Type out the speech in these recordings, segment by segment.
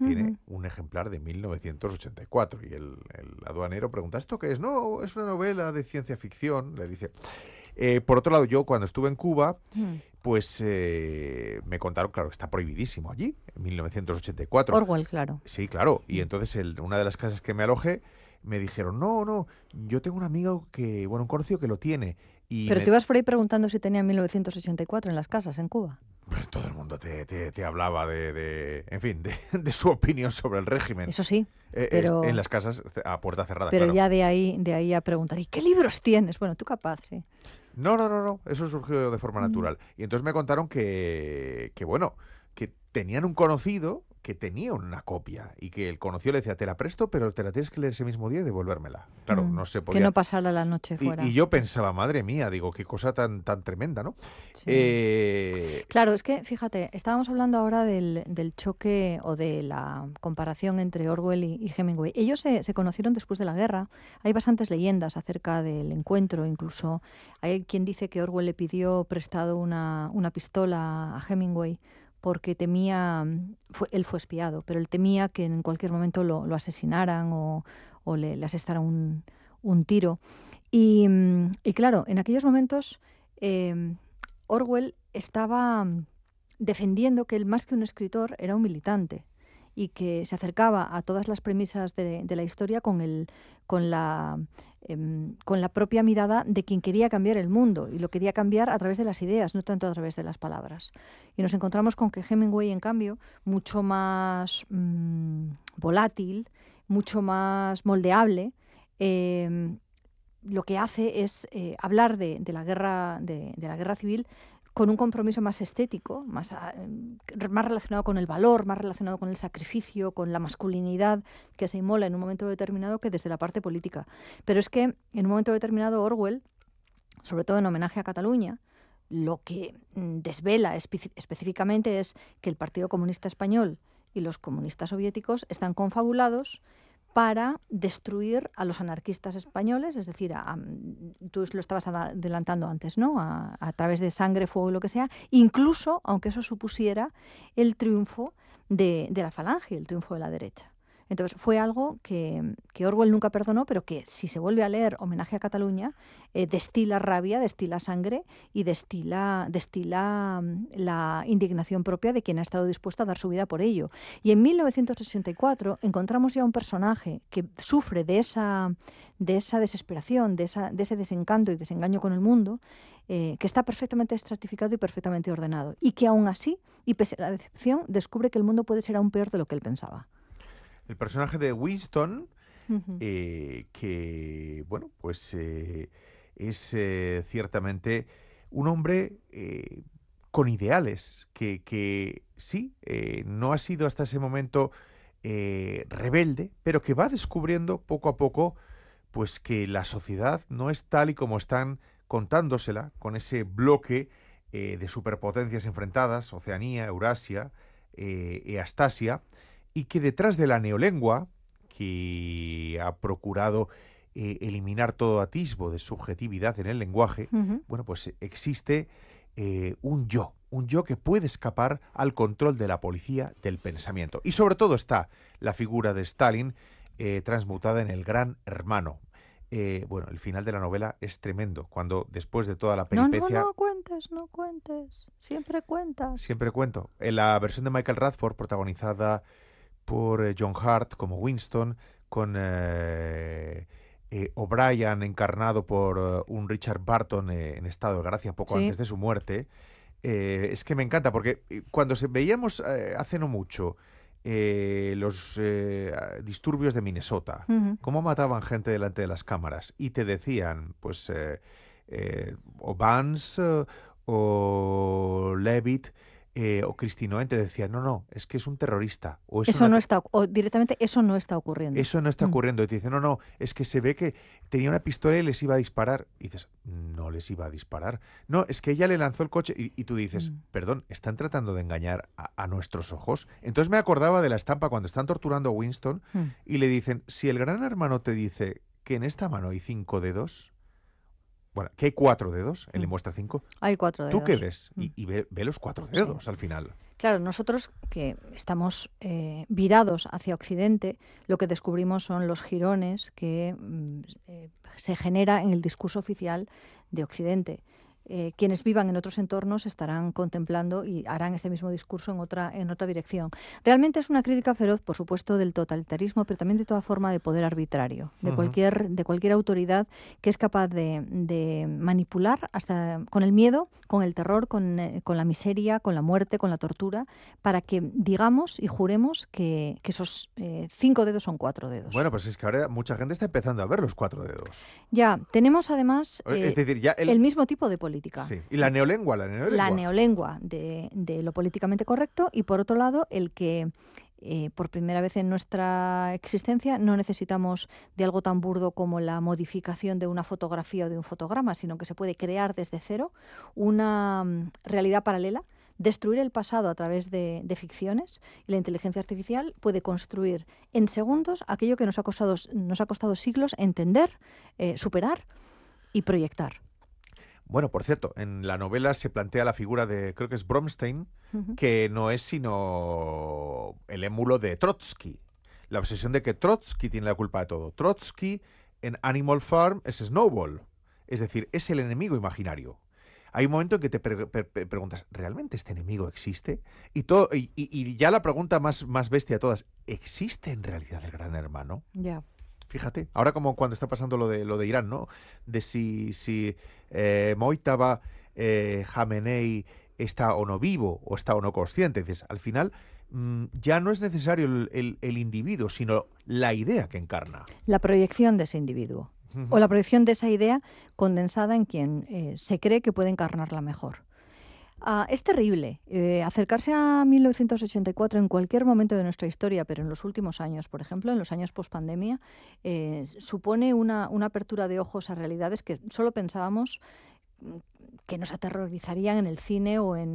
tiene un ejemplar de 1984. Y el aduanero pregunta, ¿esto qué es? No, es una novela de ciencia ficción, le dice. Por otro lado, yo cuando estuve en Cuba, Mm. pues me contaron, claro, que está prohibidísimo allí, en 1984. Orwell, claro. Sí, claro. Y Mm. entonces una de las casas que me alojé me dijeron, no, no, yo tengo un amigo que, bueno, un conocido que lo tiene. Y Pero te me, ibas por ahí preguntando si tenía 1984 en las casas en Cuba. pues todo el mundo te hablaba en fin, de su opinión sobre el régimen. Eso sí, En pero, las casas a puerta cerrada, pero claro. ya de ahí a preguntar, ¿y qué libros tienes? Bueno, tú capaz, sí. No, no, no, no, eso surgió de forma Mm. natural. Y entonces me contaron que bueno, que tenían un conocido que tenía una copia y que el conocido le decía, te la presto, pero te la tienes que leer ese mismo día y devolvérmela. Claro, Mm. no se Que podía. no pasara la noche Y fuera. yo pensaba, madre mía, digo, qué cosa tan tremenda, ¿no? Sí. Eh, Claro, es que, fíjate, estábamos hablando ahora del choque o de la comparación entre Orwell y Hemingway. Ellos se conocieron después de la guerra. Hay bastantes leyendas acerca del encuentro. Incluso hay quien dice que Orwell le pidió prestado una pistola a Hemingway porque temía, él fue espiado, pero él temía que en cualquier momento lo asesinaran o le asestaran un tiro. Y claro, en aquellos momentos em, Orwell estaba defendiendo que él, más que un escritor, era un militante y que se acercaba a todas las premisas de la historia con la propia mirada de quien quería cambiar el mundo y lo quería cambiar a través de las ideas, no tanto a través de las palabras. Y nos encontramos con que Hemingway, en cambio, mucho más volátil, mucho más moldeable, em, lo que hace es hablar de la guerra, de la guerra civil con un compromiso más estético, más relacionado con el valor, más relacionado con el sacrificio, con la masculinidad que se inmola en un momento determinado que desde la parte política. Pero es que en un momento determinado Orwell, sobre todo en homenaje a Cataluña, lo que desvela específicamente es que el Partido Comunista Español y los comunistas soviéticos están confabulados para destruir a los anarquistas españoles, es decir, tú lo estabas adelantando antes, ¿no? A través de sangre, fuego y lo que sea, incluso aunque eso supusiera el triunfo de la falange, el triunfo de la derecha. Entonces fue algo que Orwell nunca perdonó, pero que si se vuelve a leer Homenaje a Cataluña, destila rabia, destila sangre y destila la indignación propia de quien ha estado dispuesto a dar su vida por ello. Y en 1984 encontramos ya un personaje que sufre de esa desesperación, de ese desencanto y desengaño con el mundo, que está perfectamente estratificado y perfectamente ordenado. Y que aún así, y pese a la decepción, descubre que el mundo puede ser aún peor de lo que él pensaba. el personaje de Winston, Ujú. que, bueno, pues es ciertamente un hombre con ideales, que sí, no ha sido hasta ese momento rebelde, pero que va descubriendo poco a poco pues que la sociedad no es tal y como están contándosela, con ese bloque de superpotencias enfrentadas, Oceanía, Eurasia, Eastasia, y que detrás de la neolengua, que ha procurado eliminar todo atisbo de subjetividad en el lenguaje, Ujú. bueno, pues existe un yo que puede escapar al control de la policía del pensamiento. Y sobre todo está la figura de Stalin transmutada en el gran hermano. Bueno, el final de la novela es tremendo, cuando después de toda la No, no, peripecia, no cuentes, no cuentes. Siempre cuentas. siempre cuento, en la versión de Michael Radford, protagonizada por John Hart como Winston, con O'Brien encarnado por un Richard Barton en estado de gracia poco Sí. antes de su muerte, es que me encanta, porque cuando veíamos hace no mucho los disturbios de Minnesota, Ujú. cómo mataban gente delante de las cámaras, y te decían, pues, o Vance o Levitt o Cristinoen te decían, no, no, es que es un terrorista, o es Eso una... no está, o directamente eso no está ocurriendo. Eso no está Mm. ocurriendo. Y te dicen, no, no, es que se ve que tenía una pistola y les iba a disparar. Y dices, no les iba a disparar. No, es que ella le lanzó el coche y tú dices, Mm. perdón, están tratando de engañar a nuestros ojos. Entonces me acordaba de la estampa cuando están torturando a Winston Mm. y le dicen, si el gran hermano te dice que en esta mano hay 5 dedos, Bueno, que hay 4 dedos, él le muestra 5. Hay 4 ¿Tú qué dedos. ves? Y ve los 4 dedos al final. Claro, nosotros que estamos virados hacia Occidente, lo que descubrimos son los jirones que se genera en el discurso oficial de Occidente. Quienes vivan en otros entornos estarán contemplando y harán este mismo discurso en otra dirección. Realmente es una crítica feroz, por supuesto, del totalitarismo, pero también de toda forma de poder arbitrario, de cualquier autoridad que es capaz de manipular hasta con el miedo, con el terror, con la miseria, con la muerte, con la tortura, para que digamos y juremos que esos 5 dedos son 4 dedos. Bueno, pues es que ahora mucha gente está empezando a ver los 4 dedos. Ya, tenemos además Es decir, ya el mismo tipo de política. Sí. Y la neolengua. La neolengua de lo políticamente correcto y, por otro lado, el que por primera vez en nuestra existencia no necesitamos de algo tan burdo como la modificación de una fotografía o de un fotograma, sino que se puede crear desde cero una realidad paralela, destruir el pasado a través de ficciones, y la inteligencia artificial puede construir en segundos aquello que nos ha costado siglos entender, superar y proyectar. Bueno, por cierto, en la novela se plantea la figura de, creo que es Bromstein, que no es sino el émulo de Trotsky. La obsesión de que Trotsky tiene la culpa de todo. Trotsky en Animal Farm es Snowball. Es decir, es el enemigo imaginario. Hay un momento en que te preguntas, ¿realmente este enemigo existe? Y ya la pregunta más bestia de todas, ¿existe en realidad el Gran Hermano? Ya. Fíjate, ahora como cuando está pasando lo de Irán, ¿no? De si Mojtaba Jamenei está o no vivo, o está o no consciente. Dices, al final ya no es necesario el individuo, sino la idea que encarna. La proyección de ese individuo. O la proyección de esa idea condensada en quien se cree que puede encarnarla mejor. Es terrible acercarse a 1984 en cualquier momento de nuestra historia, pero en los últimos años, por ejemplo, en los años post-pandemia, supone una apertura de ojos a realidades que solo pensábamos que nos aterrorizarían en el cine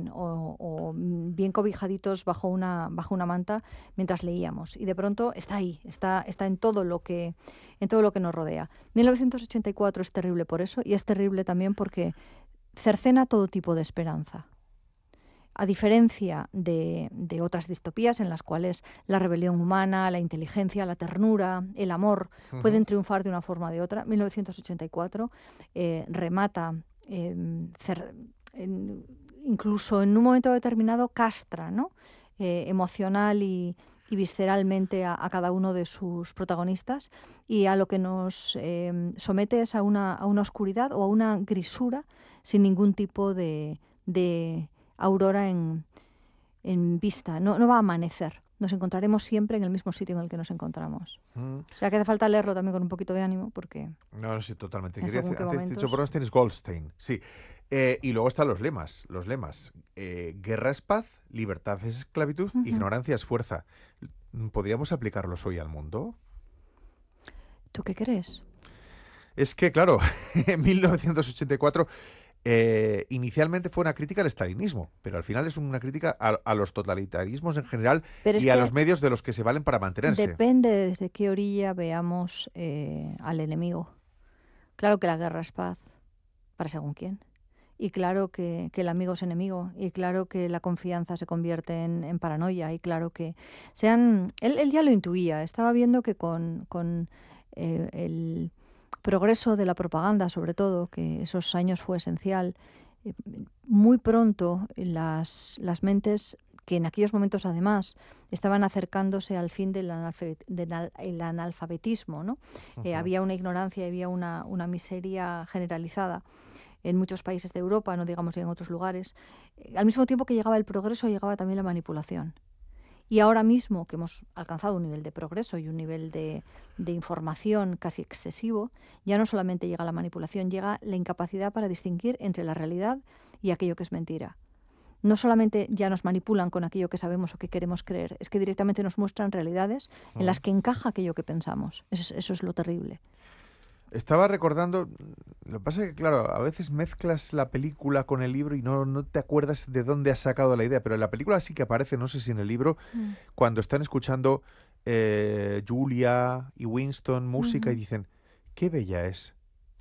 o bien cobijaditos bajo una manta mientras leíamos. Y de pronto está ahí, está en todo lo que nos rodea. 1984 es terrible por eso, y es terrible también porque cercena todo tipo de esperanza. A diferencia de otras distopías en las cuales la rebelión humana, la inteligencia, la ternura, el amor pueden triunfar de una forma o de otra, 1984 remata, incluso en un momento determinado castra, ¿no? Emocional y visceralmente a cada uno de sus protagonistas, y a lo que nos somete es a una oscuridad o a una grisura sin ningún tipo de aurora en vista. No va a amanecer. Nos encontraremos siempre en el mismo sitio en el que nos encontramos. O sea que hace falta leerlo también con un poquito de ánimo, porque... No, sí, totalmente. En según qué Antes momentos... dicho Bronstein es Goldstein, sí. Y luego están los lemas. Guerra es paz, libertad es esclavitud, ignorancia es fuerza. ¿Podríamos aplicarlos hoy al mundo? ¿Tú qué crees? Es que, claro, en 1984... inicialmente fue una crítica al estalinismo, pero al final es una crítica a los totalitarismos en general y a los medios de los que se valen para mantenerse. Depende desde qué orilla veamos al enemigo. Claro que la guerra es paz, para según quién. Y claro que el amigo es enemigo. Y claro que la confianza se convierte en paranoia. Y claro que él ya lo intuía. Estaba viendo que con el progreso de la propaganda, sobre todo, que esos años fue esencial, muy pronto las mentes que en aquellos momentos además estaban acercándose al fin del analfabetismo, ¿no? Había una ignorancia, había una miseria generalizada en muchos países de Europa, no digamos ya en otros lugares. Al mismo tiempo que llegaba el progreso, llegaba también la manipulación. Y ahora mismo que hemos alcanzado un nivel de progreso y un nivel de información casi excesivo, ya no solamente llega la manipulación, llega la incapacidad para distinguir entre la realidad y aquello que es mentira. No solamente ya nos manipulan con aquello que sabemos o que queremos creer, es que directamente nos muestran realidades en las que encaja aquello que pensamos. Eso es lo terrible. Estaba recordando, lo que pasa es que, claro, a veces mezclas la película con el libro y no te acuerdas de dónde has sacado la idea, pero en la película sí que aparece, no sé si en el libro, cuando están escuchando Julia y Winston música y dicen, qué bella es.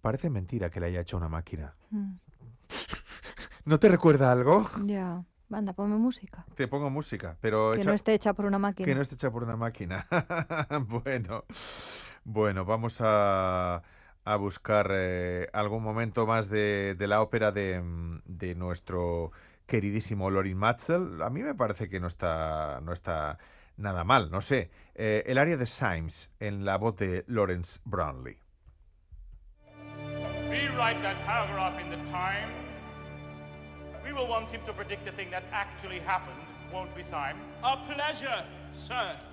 Parece mentira que le haya hecho una máquina. Mm, ¿No te recuerda algo? ya. Anda, ponme música. Te pongo música, pero Que no esté hecha por una que máquina. no esté hecha por una máquina. Bueno, bueno, vamos a buscar algún momento más de la ópera de nuestro queridísimo Lorin Maazel. A mí me parece que no está nada mal, no sé. El área de Symes en la voz de Lawrence Brownlee. Rewrite that paragraph in the Times. We will want him to predict a thing that actually happened, won't we, Syme? A pleasure, sir.